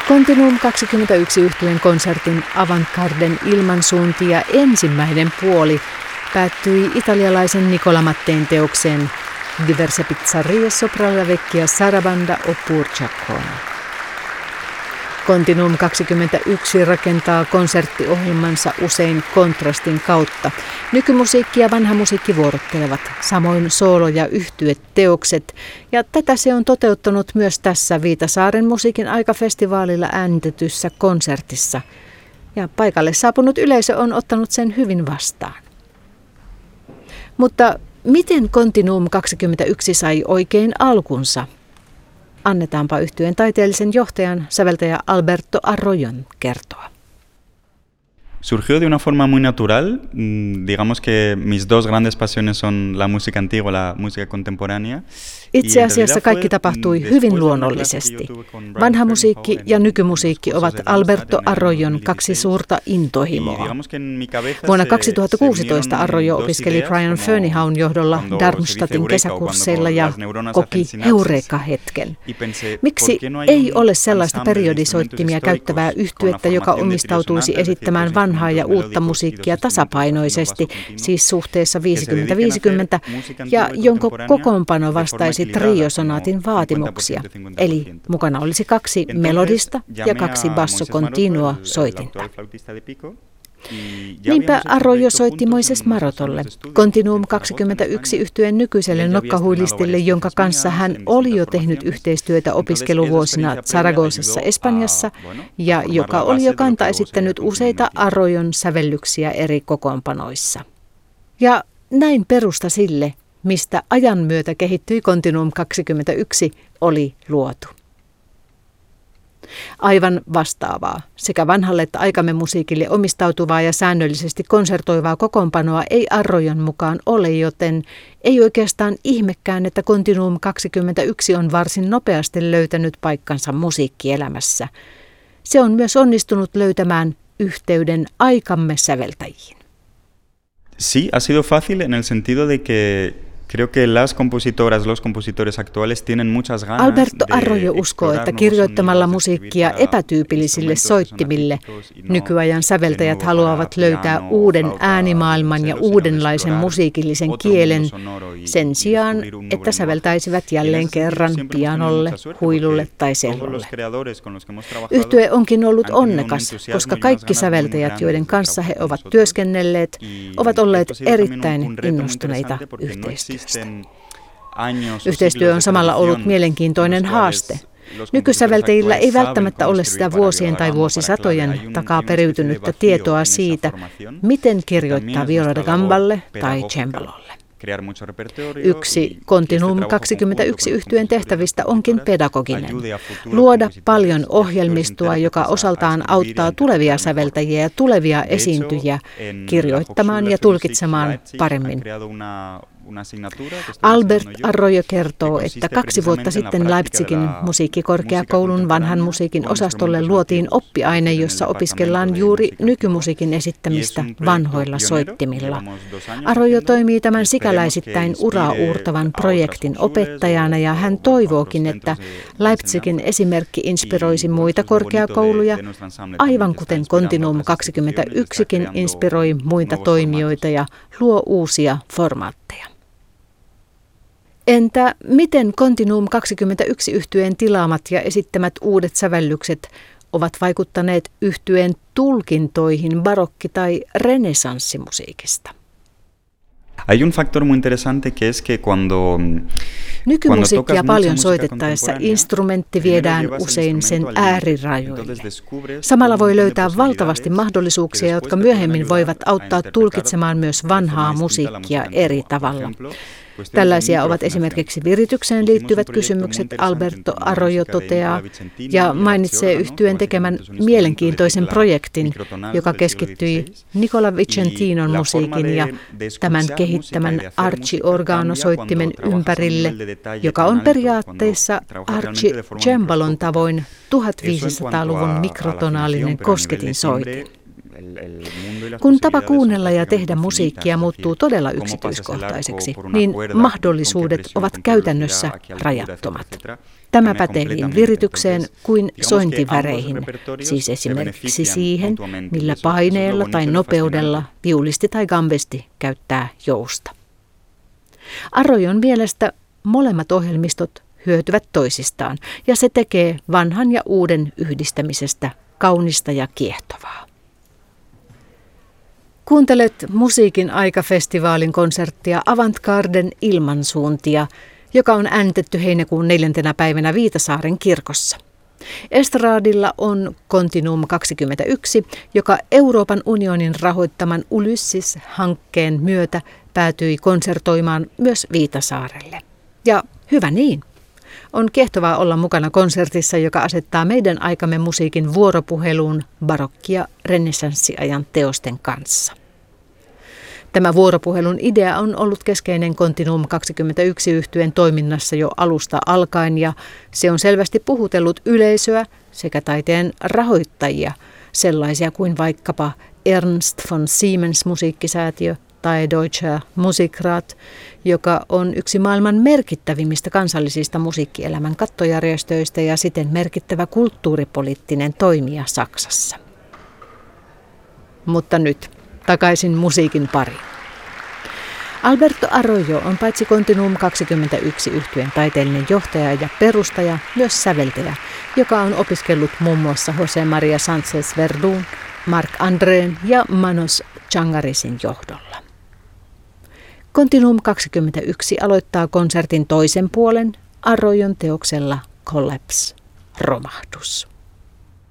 Continuum 21 -yhtyeen konsertin Avantgarden ilmansuunti ja ensimmäinen puoli päättyi italialaisen Nicola Mattein teokseen Diverse pizzerie sopra la vecchia sarabanda oppure Ciaccona. Continuum 21 rakentaa konserttiohjelmansa usein kontrastin kautta. Nykymusiikki ja vanha musiikki vuorottelevat, samoin soolo- ja yhtyeteokset, ja tätä se on toteuttanut myös tässä Viitasaaren musiikin aikafestivaalilla äänitetyssä konsertissa. Ja paikalle saapunut yleisö on ottanut sen hyvin vastaan. Mutta miten Continuum 21 sai oikein alkunsa? Annetaanpa yhtyeen taiteellisen johtajan, säveltäjä Alberto Arroyon kertoa. Surgió de una forma muy natural. Digamos que mis dos grandes pasiones son la música antigua, la música contemporánea. Itse asiassa kaikki tapahtui hyvin luonnollisesti. Vanha musiikki ja nykymusiikki ovat Alberto Arroyon kaksi suurta intohimoa. Vuonna 2016 Arroyo opiskeli Brian Ferneyhoughin johdolla Darmstadtin kesäkursseilla ja koki heureka-hetken. Miksi ei ole sellaista periodisoittimia käyttävää yhtyettä, joka omistautuisi esittämään vanhaa ja uutta musiikkia tasapainoisesti, siis suhteessa 50-50, ja jonka kokoonpano vastaisi triosonaatin vaatimuksia, eli mukana olisi 2 melodista ja 2 basso continuo soitinta. Niinpä Arroyo soitti Moises Marotolle, Continuum 21 -yhtyeen nykyiselle nokkahuilistille, jonka kanssa hän oli jo tehnyt yhteistyötä opiskeluvuosina Zaragozassa Espanjassa ja joka oli jo kanta-esittänyt useita Arroyon sävellyksiä eri kokoonpanoissa. Ja näin perusta sille, mistä ajan myötä kehittyi Continuum 21, oli luotu. Aivan vastaavaa, sekä vanhalle että aikamme musiikille omistautuvaa ja säännöllisesti konsertoivaa kokoonpanoa ei Arroyon mukaan ole, joten ei oikeastaan ihmekään, että Continuum 21 on varsin nopeasti löytänyt paikkansa musiikkielämässä. Se on myös onnistunut löytämään yhteyden aikamme säveltäjiin. Sí, ha sido fácil en el sentido de que creo que las compositoras, los compositores actuales tienen muchas ganas. Alberto Arroyo uskoo, että kirjoittamalla musiikkia epätyypillisille soittimille nykyajan säveltäjät haluavat löytää uuden äänimaailman ja uudenlaisen musiikillisen kielen sen sijaan, että säveltäisivät jälleen kerran pianolle, huilulle tai sellolle. Yhtye onkin ollut onnekas, koska kaikki säveltäjät, joiden kanssa he ovat työskennelleet, ovat olleet erittäin innostuneita yhteistyöstä. Yhteistyö on samalla ollut mielenkiintoinen haaste. Nykysäveltäjillä ei välttämättä ole sitä vuosien tai vuosisatojen takaa periytynyttä tietoa siitä, miten kirjoittaa viola da gamballe tai cembalolle. Yksi Continuum 21 -yhtyeen tehtävistä onkin pedagoginen. Luoda paljon ohjelmistoa, joka osaltaan auttaa tulevia säveltäjiä ja tulevia esiintyjiä kirjoittamaan ja tulkitsemaan paremmin. Albert Arroyo kertoo, että 2 vuotta sitten Leipzigin musiikkikorkeakoulun vanhan musiikin osastolle luotiin oppiaine, jossa opiskellaan juuri nykymusiikin esittämistä vanhoilla soittimilla. Arroyo toimii tämän sikäläisittäin uraa uurtavan projektin opettajana ja hän toivookin, että Leipzigin esimerkki inspiroisi muita korkeakouluja, aivan kuten Continuum 21kin inspiroi muita toimijoita ja luo uusia formaatteja. Entä miten Continuum 21 -yhtyeen tilaamat ja esittämät uudet sävellykset ovat vaikuttaneet yhtyeen tulkintoihin barokki- tai renessanssimusiikista? Hay un factor muy interesante que es que cuando nykymusiikkia paljon soitettaessa instrumentti viedään usein sen äärirajoille. Samalla voi löytää valtavasti mahdollisuuksia, jotka myöhemmin voivat auttaa tulkitsemaan myös vanhaa musiikkia eri tavalla. Tällaisia ovat esimerkiksi viritykseen liittyvät kysymykset, Alberto Arroyo toteaa, ja mainitsee yhtyeen tekemän mielenkiintoisen projektin, joka keskittyi Nicola Vicentinon musiikin ja tämän kehittämän archi-organosoittimen ympärille, joka on periaatteessa archi-cembalon tavoin 1500-luvun mikrotonaalinen kosketinsoitin. Kun tapa kuunnella ja tehdä musiikkia muuttuu todella yksityiskohtaiseksi, niin mahdollisuudet ovat käytännössä rajattomat. Tämä pätee niin viritykseen kuin sointiväreihin, siis esimerkiksi siihen, millä paineella tai nopeudella viulisti tai gambesti käyttää jousta. Arroyon mielestä molemmat ohjelmistot hyötyvät toisistaan, ja se tekee vanhan ja uuden yhdistämisestä kaunista ja kiehtovaa. Kuuntelet Musiikin aika-festivaalin konserttia Avantgarden ilmansuuntia, joka on äänitetty heinäkuun 4. päivänä Viitasaaren kirkossa. Estradilla on Continuum 21, joka Euroopan unionin rahoittaman Ulysses-hankkeen myötä päätyi konsertoimaan myös Viitasaarelle. Ja hyvä niin. On kiehtovaa olla mukana konsertissa, joka asettaa meidän aikamme musiikin vuoropuheluun barokki- ja renessanssiajan teosten kanssa. Tämä vuoropuhelun idea on ollut keskeinen Continuum 21 -yhtyeen toiminnassa jo alusta alkaen, ja se on selvästi puhutellut yleisöä sekä taiteen rahoittajia, sellaisia kuin vaikkapa Ernst von Siemens musiikkisäätiö tai Deutscher Musikrat, joka on yksi maailman merkittävimmistä kansallisista musiikkielämän kattojärjestöistä ja siten merkittävä kulttuuripoliittinen toimija Saksassa. Mutta nyt takaisin musiikin pariin. Alberto Arroyo on paitsi Continuum 21 -yhtyeen taiteellinen johtaja ja perustaja, myös säveltäjä, joka on opiskellut muun muassa José María Sánchez Verdún, Marc Andrén ja Manos Changarisin johdolla. Continuum 21 aloittaa konsertin toisen puolen Arroyon teoksella Collapse, romahdus.